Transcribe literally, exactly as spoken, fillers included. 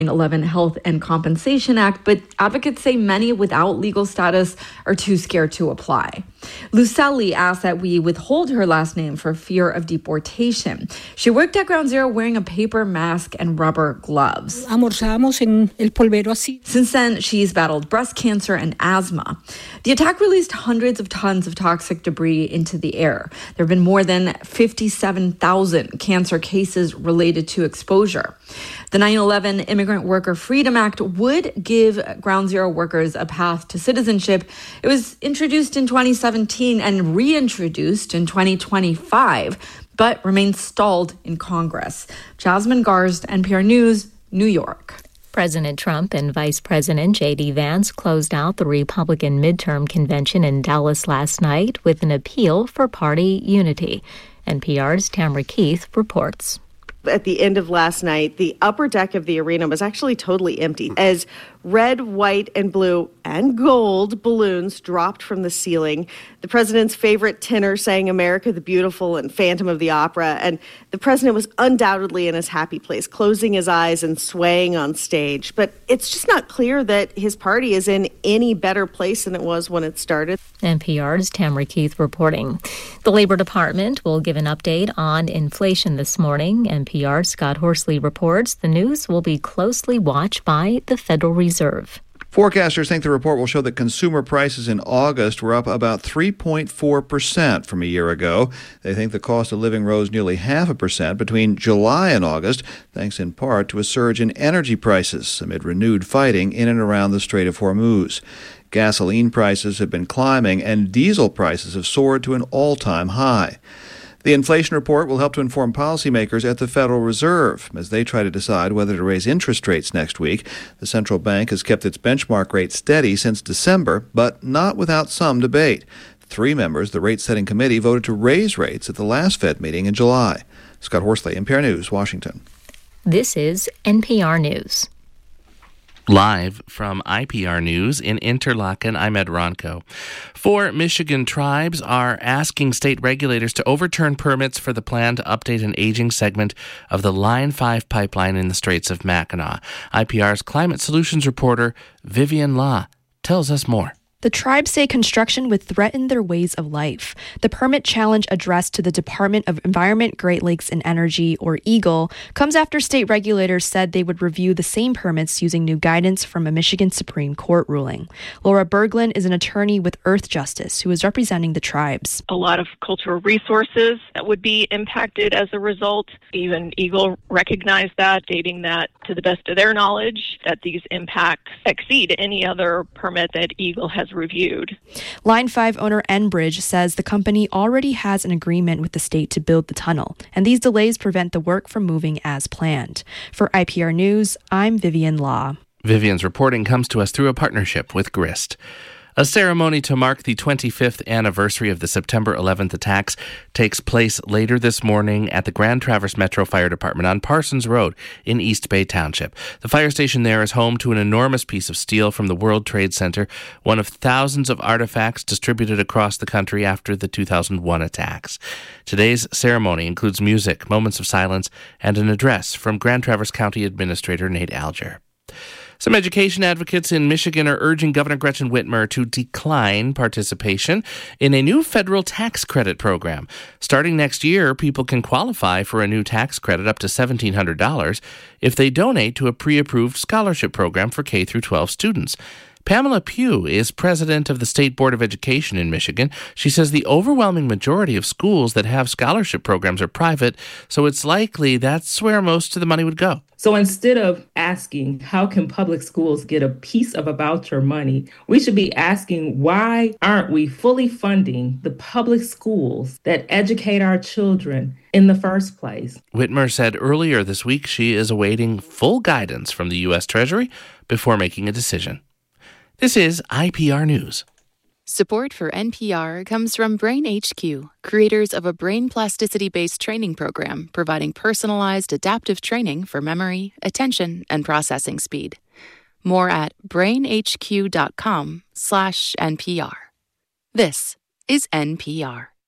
eleven Health and Compensation Act, but advocates say many without legal status are too scared to apply. Lucelli asked that we withhold her last name for fear of deportation. She worked at Ground Zero wearing a paper mask and rubber gloves. Since then, she's battled breast cancer and asthma. The attack released hundreds of tons of toxic debris into the air. There have been more than fifty-seven thousand cancer cases related to exposure. The nine eleven Immigrant Worker Freedom Act would give Ground Zero workers a path to citizenship. It was introduced in twenty seventeen and reintroduced in twenty twenty-five, but remains stalled in Congress. Jasmine Garst, N P R News, New York. President Trump and Vice President J D. Vance closed out the Republican midterm convention in Dallas last night with an appeal for party unity. N P R's Tamara Keith reports. At the end of last night, the upper deck of the arena was actually totally empty as red, white, and blue and gold balloons dropped from the ceiling. The president's favorite tenor sang America the Beautiful and Phantom of the Opera, and the president was undoubtedly in his happy place, closing his eyes and swaying on stage. But it's just not clear that his party is in any better place than it was when it started. N P R's Tamara Keith reporting. The Labor Department will give an update on inflation this morning. N P R's Scott Horsley reports the news will be closely watched by the Federal Reserve. Forecasters think the report will show that consumer prices in August were up about three point four percent from a year ago. They think the cost of living rose nearly half a percent between July and August, thanks in part to a surge in energy prices amid renewed fighting in and around the Strait of Hormuz. Gasoline prices have been climbing, and diesel prices have soared to an all-time high. The inflation report will help to inform policymakers at the Federal Reserve as they try to decide whether to raise interest rates next week. The central bank has kept its benchmark rate steady since December, but not without some debate. Three members of the rate-setting committee voted to raise rates at the last Fed meeting in July. Scott Horsley, N P R News, Washington. This is N P R News. Live from I P R News in Interlaken, I'm Ed Ronco. Four Michigan tribes are asking state regulators to overturn permits for the plan to update an aging segment of the Line five pipeline in the Straits of Mackinac. I P R's climate solutions reporter Vivian La tells us more. The tribes say construction would threaten their ways of life. The permit challenge addressed to the Department of Environment, Great Lakes and Energy, or EGLE, comes after state regulators said they would review the same permits using new guidance from a Michigan Supreme Court ruling. Laura Berglund is an attorney with Earth Justice who is representing the tribes. A lot of cultural resources that would be impacted as a result. Even EGLE recognized that, stating that, to the best of their knowledge, that these impacts exceed any other permit that EGLE has reviewed. Line five owner Enbridge says the company already has an agreement with the state to build the tunnel, and these delays prevent the work from moving as planned. For I P R News, I'm Vivian Law. Vivian's reporting comes to us through a partnership with Grist. A ceremony to mark the twenty-fifth anniversary of the September eleventh attacks takes place later this morning at the Grand Traverse Metro Fire Department on Parsons Road in East Bay Township. The fire station there is home to an enormous piece of steel from the World Trade Center, one of thousands of artifacts distributed across the country after the two thousand one attacks. Today's ceremony includes music, moments of silence, and an address from Grand Traverse County Administrator Nate Alger. Some education advocates in Michigan are urging Governor Gretchen Whitmer to decline participation in a new federal tax credit program. Starting next year, people can qualify for a new tax credit up to seventeen hundred dollars if they donate to a pre-approved scholarship program for K through twelve students. Pamela Pugh is president of the State Board of Education in Michigan. She says the overwhelming majority of schools that have scholarship programs are private, so it's likely that's where most of the money would go. So instead of asking, how can public schools get a piece of a voucher money, we should be asking, why aren't we fully funding the public schools that educate our children in the first place? Whitmer said earlier this week she is awaiting full guidance from the U S Treasury before making a decision. This is I P R News. Support for N P R comes from Brain H Q, creators of a brain plasticity-based training program providing personalized adaptive training for memory, attention, and processing speed. More at brainhq.com slash NPR. This is N P R.